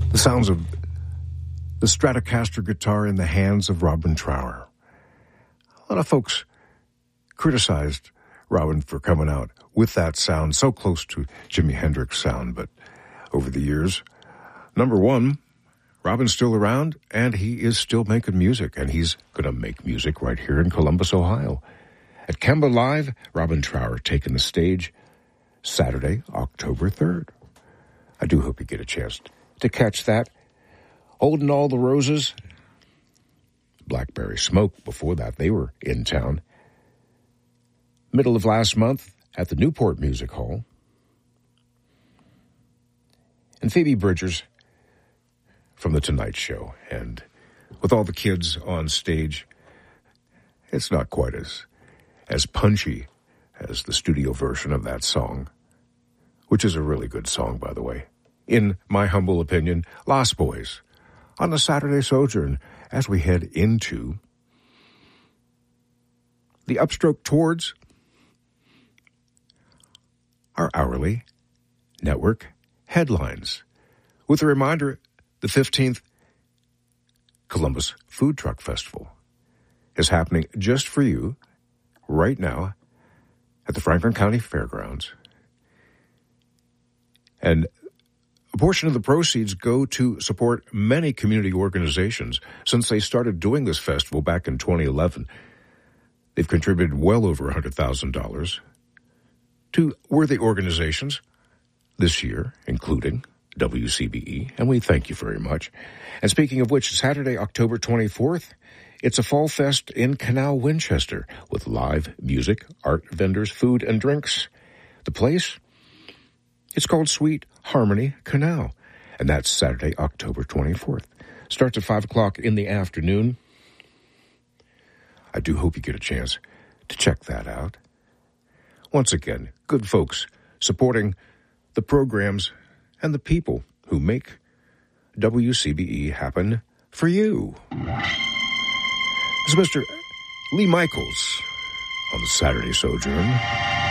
The sounds of the Stratocaster guitar in the hands of Robin Trower. A lot of folks criticized Robin for coming out with that sound so close to Jimi Hendrix sound, but over the years, number one, Robin's still around, and he is still making music, and he's going to make music right here in Columbus, Ohio. At Kemba Live, Robin Trower taking the stage Saturday, October 3rd. I do hope you get a chance to catch that. Holding All the Roses, Blackberry Smoke, before that, they were in town. Middle of last month at the Newport Music Hall. And Phoebe Bridgers from The Tonight Show. And with all the kids on stage, it's not quite as punchy as the studio version of that song, which is a really good song, by the way. In my humble opinion, Lost Boys on the Saturday Sojourn as we head into the upstroke towards our hourly network headlines. With a reminder, the 15th Columbus Food Truck Festival is happening just for you right now at the Franklin County Fairgrounds. And a portion of the proceeds go to support many community organizations. Since they started doing this festival back in 2011, they've contributed well over $100,000 to worthy organizations this year, including WCBE, and we thank you very much. And speaking of which, Saturday, October 24th, it's a fall fest in Canal, Winchester, with live music, art vendors, food, and drinks. The place? It's called Sweet Harmony Canal, and that's Saturday, October 24th. Starts at 5 o'clock in the afternoon. I do hope you get a chance to check that out. Once again, good folks supporting the programs and the people who make WCBE happen for you. This is Mr. Lee Michaels on the Saturday Sojourn.